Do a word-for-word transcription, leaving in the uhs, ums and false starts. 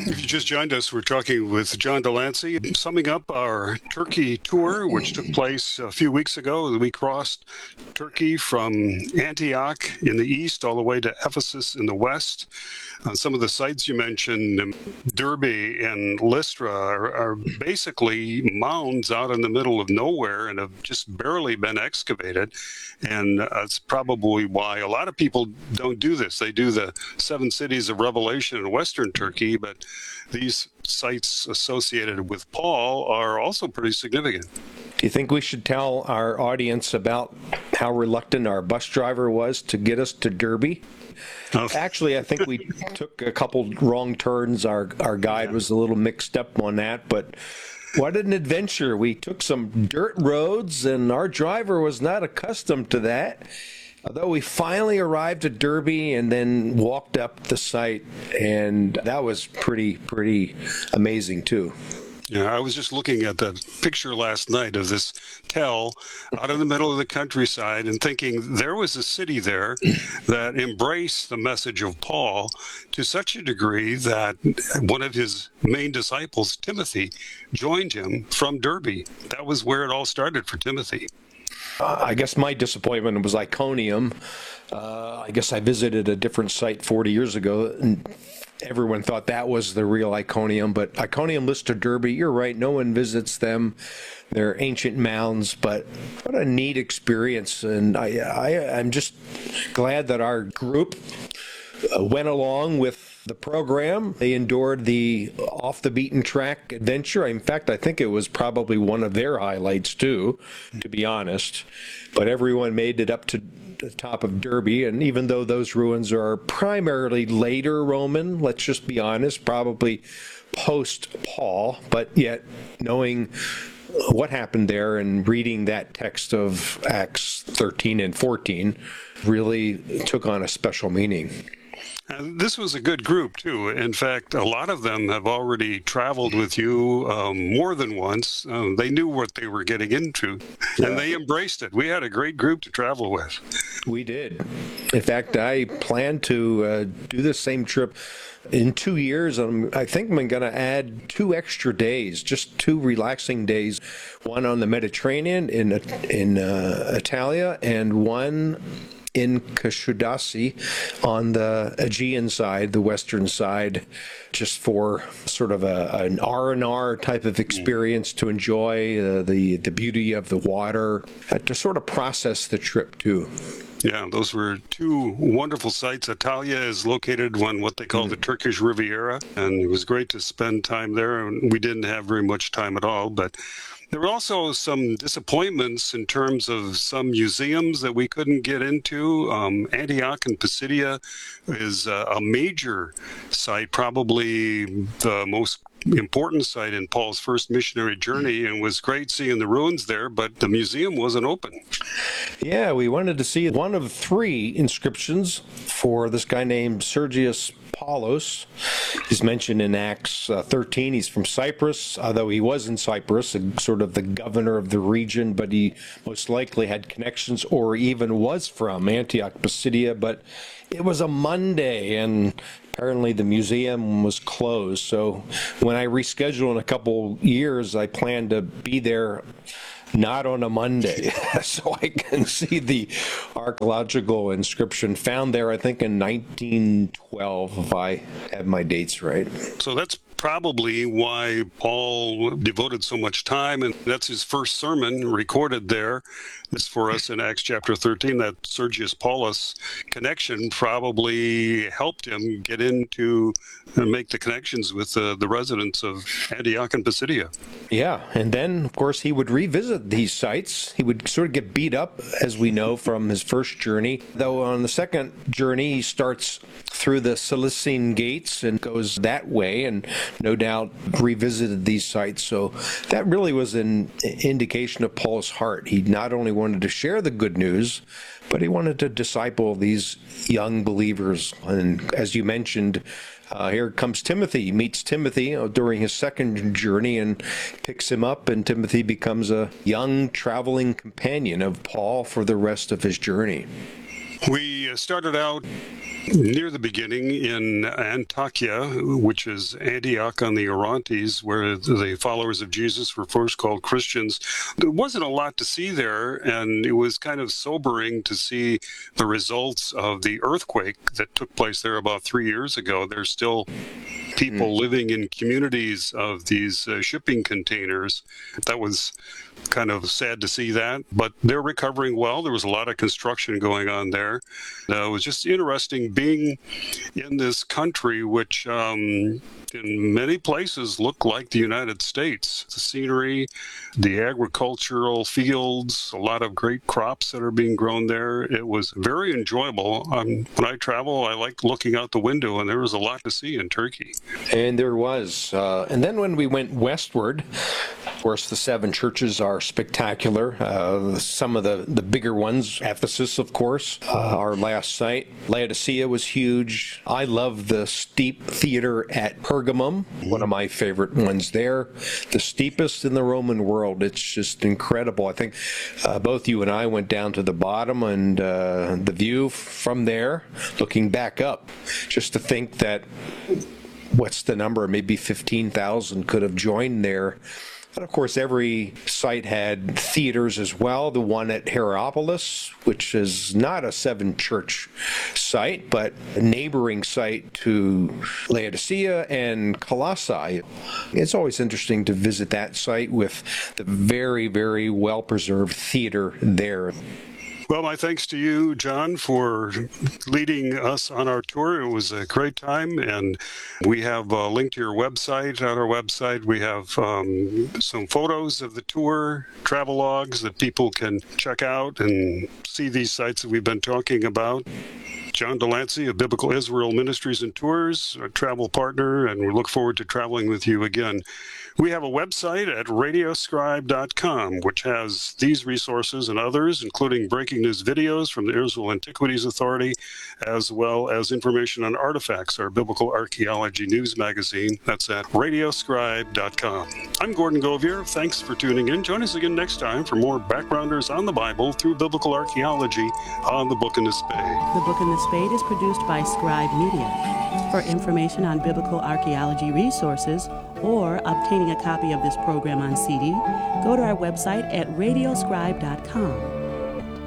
If you just joined us, we're talking with John Delancey, summing up our Turkey tour, which took place a few weeks ago. We crossed Turkey from Antioch in the east all the way to Ephesus in the west. Uh, some of the sites you mentioned, um, Derbe and Lystra, are, are basically mounds out in the middle of nowhere and have just barely been excavated. And uh, it's probably why a lot of people don't do this. They do the seven cities of Revelation in western Turkey, but these sites associated with Paul are also pretty significant. Do you think we should tell our audience about how reluctant our bus driver was to get us to Derbe? Oh. Actually, I think we took a couple wrong turns. Our our guide was a little mixed up on that, but what an adventure. We took some dirt roads, and our driver was not accustomed to that. Although we finally arrived at Derbe and then walked up the site, and that was pretty, pretty amazing, too. Yeah, I was just looking at the picture last night of this tell out in the middle of the countryside and thinking there was a city there that embraced the message of Paul to such a degree that one of his main disciples, Timothy, joined him from Derbe. That was where it all started for Timothy. Uh, I guess my disappointment was Iconium. Uh, I guess I visited a different site forty years ago, and everyone thought that was the real Iconium. But Iconium, Lystra, Derbe, you're right, no one visits them. They're ancient mounds, but what a neat experience. And I, I, I'm just glad that our group uh, went along with the program. They endured the off-the-beaten-track adventure. In fact, I think it was probably one of their highlights, too, to be honest. But everyone made it up to the top of Derbe, and even though those ruins are primarily later Roman, let's just be honest, probably post-Paul, but yet knowing what happened there and reading that text of Acts thirteen and fourteen really took on a special meaning. And this was a good group, too. In fact, a lot of them have already traveled with you um, more than once. Um, they knew what they were getting into, and Yeah. they embraced it. We had a great group to travel with. We did. In fact, I plan to uh, do the same trip in two years. I'm, I think I'm going to add two extra days, just two relaxing days, one on the Mediterranean in, in uh, Italia and one in Kashudasi on the Aegean side, the western side, just for sort of a, an R and R type of experience to enjoy uh, the, the beauty of the water, uh, to sort of process the trip too. Yeah, those were two wonderful sites. Italia is located on what they call mm. the Turkish Riviera, and it was great to spend time there. And we didn't have very much time at all, but there were also some disappointments in terms of some museums that we couldn't get into. Um, Antioch and Pisidia is uh, a major site, probably the most important site in Paul's first missionary journey, and it was great seeing the ruins there, but the museum wasn't open. Yeah, we wanted to see one of three inscriptions for this guy named Sergius Paulus. He's mentioned in Acts uh, thirteen. He's from Cyprus, although he was in Cyprus, a, sort of the governor of the region, but he most likely had connections or even was from Antioch, Pisidia, but it was a Monday, and apparently the museum was closed. So when I reschedule in a couple years, I plan to be there not on a Monday, so I can see the archaeological inscription found there, I think, in nineteen twelve, if I have my dates right. So that's probably why Paul devoted so much time, and that's his first sermon recorded there. This for us in Acts chapter thirteen, that Sergius Paulus connection probably helped him get into and make the connections with uh, the residents of Antioch and Pisidia. Yeah, and then, of course, he would revisit these sites. He would sort of get beat up, as we know, from his first journey. Though on the second journey, he starts through the Cilician gates and goes that way, and no doubt revisited these sites. So that really was an indication of Paul's heart. He not only wanted to share the good news, but he wanted to disciple these young believers. And as you mentioned, Uh, here comes Timothy. He meets Timothy uh, during his second journey and picks him up, and Timothy becomes a young traveling companion of Paul for the rest of his journey. We uh, started out near the beginning in Antakya, which is Antioch on the Orontes, where the followers of Jesus were first called Christians. There wasn't a lot to see there, and it was kind of sobering to see the results of the earthquake that took place there about three years ago. There's still people mm. living in communities of these uh, shipping containers. That was kind of sad to see that, but they're recovering well. There was a lot of construction going on there. Uh, it was just interesting being in this country, which um, in many places look like the United States. The scenery, the agricultural fields, a lot of great crops that are being grown there. It was very enjoyable. Um, when I travel, I like looking out the window, and there was a lot to see in Turkey. And there was. Uh, and then when we went westward, of course, the seven churches are spectacular. Uh, some of the, the bigger ones, Ephesus, of course, uh, our last site. Laodicea was huge. I love the steep theater at Pergamum, one of my favorite ones there. The steepest in the Roman world. It's just incredible. I think uh, both you and I went down to the bottom, and uh, the view from there, looking back up, just to think that, what's the number, maybe fifteen thousand could have joined there. And of course, every site had theaters as well. The one at Hierapolis, which is not a seven-church site, but a neighboring site to Laodicea and Colossae. It's always interesting to visit that site with the very, very well-preserved theater there. Well, my thanks to you, John, for leading us on our tour. It was a great time, and we have a link to your website. On our website, we have um, some photos of the tour, travel logs that people can check out and see these sites that we've been talking about. John Delancey of Biblical Israel Ministries and Tours, a travel partner, and we look forward to traveling with you again. We have a website at radioscribe dot com, which has these resources and others, including breaking news videos from the Israel Antiquities Authority, as well as information on artifacts, our biblical archaeology news magazine. That's at radioscribe dot com. I'm Gordon Govier. Thanks for tuning in. Join us again next time for more backgrounders on the Bible through biblical archaeology on The Book in the Spade. The Book in the Spade is produced by Scribe Media. For information on biblical archaeology resources or obtaining a copy of this program on C D, go to our website at radioscribe dot com.